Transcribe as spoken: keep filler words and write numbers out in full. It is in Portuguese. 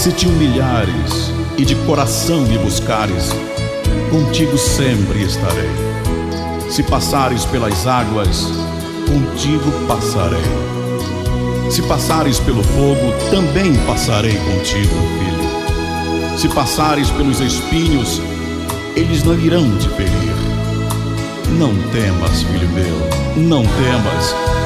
Se te humilhares e de coração me buscares, contigo sempre estarei. Se passares pelas águas, contigo passarei. Se passares pelo fogo, também passarei contigo, filho. Se passares pelos espinhos, eles não irão te ferir. Não temas, filho meu, não temas.